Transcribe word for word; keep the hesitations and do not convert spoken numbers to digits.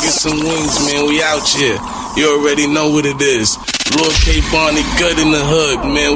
get some wings, man. We out here. You already know what it is. Lord K. Barney good in the hood, man.